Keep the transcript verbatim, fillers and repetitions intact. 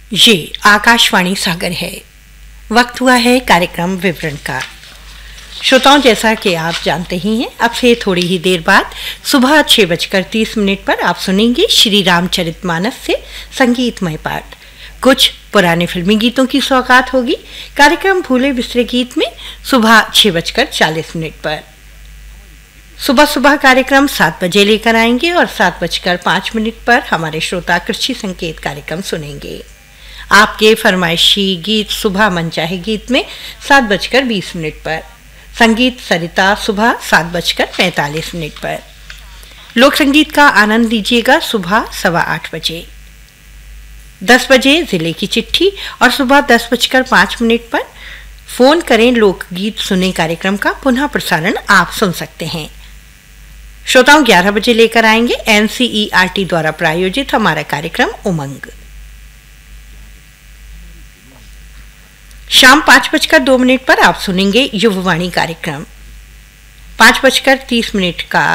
ये आकाशवाणी सागर है। वक्त हुआ है कार्यक्रम विवरण का। श्रोताओं, जैसा कि आप जानते ही हैं, अब से थोड़ी ही देर बाद सुबह छः बजकर तीस मिनट पर आप सुनेंगे श्री रामचरितमानस से संगीतमय पाठ। कुछ पुराने फिल्मी गीतों की सौगात होगी। कार्यक्रम भूले बिसरे गीत में सुबह छः बजकर चालीस मिनट पर। सुबह सुबह कार्यक्रम सात बजे लेकर आएंगे और सात बजकर पाँच मिनट पर हमारे श्रोता कृषि संकेत कार्यक्रम सुनेंगे। आपके फरमाइशी गीत सुबह मनचाहे गीत में सात बजकर बीस मिनट पर। संगीत सरिता सुबह सात बजकर पैंतालीस मिनट पर। लोक संगीत का आनंद लीजिएगा सुबह सवा आठ बजे। दस बजे जिले की चिट्ठी और सुबह दस बजकर पाँच मिनट पर फोन करें लोकगीत सुने कार्यक्रम का पुनः प्रसारण आप सुन सकते हैं। श्रोताओं, ग्यारह बजे लेकर आएंगे एनसीईआरटी द्वारा प्रायोजित हमारा कार्यक्रम उमंग। शाम पाँच बजकर दो मिनट पर आप सुनेंगे युववाणी कार्यक्रम। पाँच बजकर तीस मिनट का